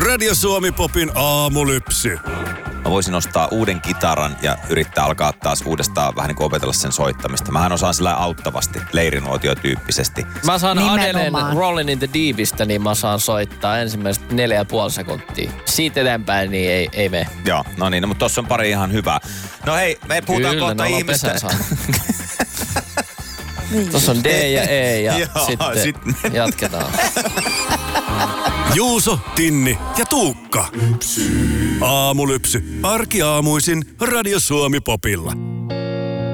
Radio Suomi Popin aamulypsy. Mä voisin ostaa uuden kitaran ja yrittää alkaa taas uudestaan vähän niin kuin opetella sen soittamista. Mähän osaan sillä auttavasti, leirinuotio-tyyppisesti. Mä saan Adelen Nimenomaan. Rollin in the Deepistä, niin mä saan soittaa ensimmäiset 4,5 sekuntia. Siitä eteenpäin niin ei mene. Joo, no niin, mutta tossa on pari ihan hyvää. No hei, me puhutaan Kyllä, kohta ne on ihmistä. pesän saanut. Niin. Tuossa on D ja E ja Joo, sitten jatketaan. Juuso, Tinni ja Tuukka. Aamulypsy. Arkiaamuisin Radio Suomi Popilla.